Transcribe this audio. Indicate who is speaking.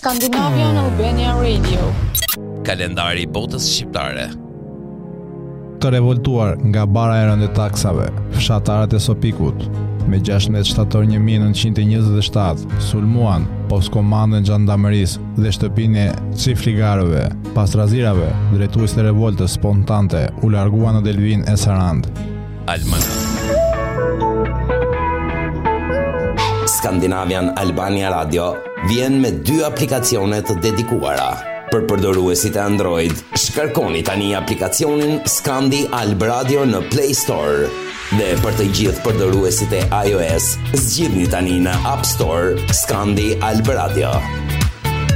Speaker 1: Scandinavian Albania Radio.
Speaker 2: Kalendari i botës shqiptare.
Speaker 3: Të revoltuar nga bara e rëndë e taksave, fshatarët e Sopikut, me 16 shtator 1927, sulmuan postkomandën Gjandarmerisë dhe shtëpinë e çiftligarëve. Pas razirave, drejtues të revoltës spontante u larguan në Delvin e Sarand.
Speaker 4: Scandinavian Albania Radio vjen me 2 aplikacione të dedikuara. Për përdoruesit e Android, shkarkoni tani aplikacionin Scandi Alb Radio në Play Store. Dhe për të gjithë përdoruesit e iOS, zgjidhni tani në App Store Scandi Alb Radio.